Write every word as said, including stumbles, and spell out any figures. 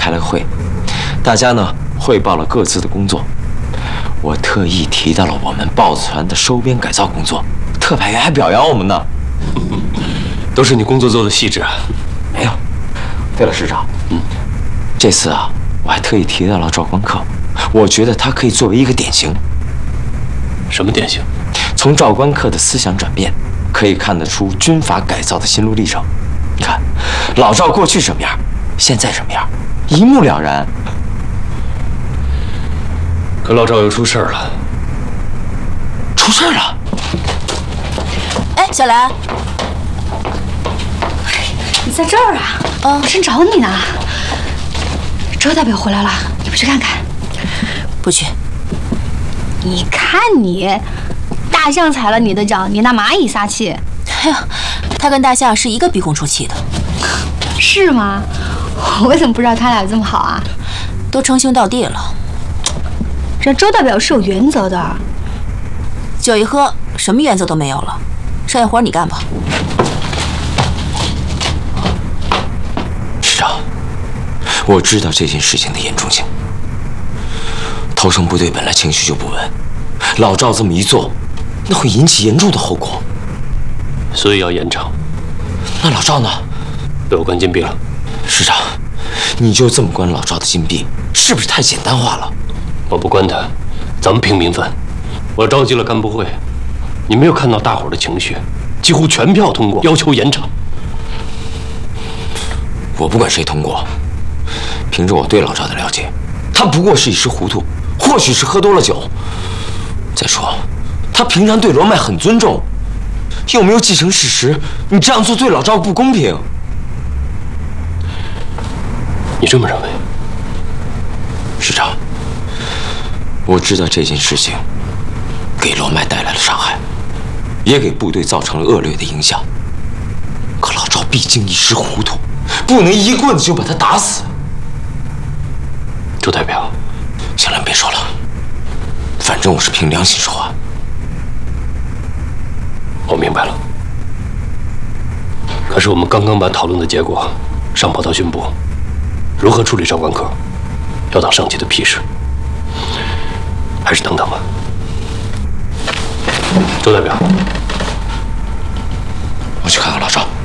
开了个会，大家呢汇报了各自的工作。我特意提到了我们豹子团的收编改造工作，特派员还表扬我们呢。 都是你工作做的细致啊。 没有。对了，师长，嗯，这次啊，我还特意提到了赵光克，我觉得他可以作为一个典型。 什么典型？ 从赵光克的思想转变，可以看得出军阀改造的心路历程。你看，老赵过去什么样，现在什么样，一目了然。 可老赵又出事儿了。 出事儿了？ 哎，小兰， 你在这儿啊？ 嗯， 我正找你呢。周代表回来了，你不去看看？ 不去。 你看你，大象踩了你的脚，你拿蚂蚁撒气。 哎呀，他跟大象是一个鼻孔出气的。 是吗？我怎么不知道他俩这么好啊？ 都称兄道弟了。 这周代表是有原则的。 酒一喝，什么原则都没有了。商业活你干吧。 师长，我知道这件事情的严重性。投诚部队本来情绪就不稳，老赵这么一做，那会引起严重的后果。 所以要严惩。 那老赵呢？ 被我关禁闭了。 师长，你就这么关老赵的禁闭，是不是太简单化了？ 我不关他，咱们平民分。我召集了干部会，你没有看到大伙儿的情绪，几乎全票通过，要求严惩。 我不管谁通过，凭着我对老赵的了解，他不过是一时糊涂，或许是喝多了酒。再说，他平常对罗麦很尊重，又没有继承事实，你这样做对老赵不公平。 你这么认为？ 师长，我知道这件事情给罗麦带来了伤害，也给部队造成了恶劣的影响。可老赵毕竟一时糊涂，不能一棍子就把他打死。 周代表， 行了，别说了，反正我是凭良心说话。 我明白了。可是我们刚刚把讨论的结果上报到军部，如何处理赵光克，要当上级的批示。还是等等吧。周代表， 我去看看老赵。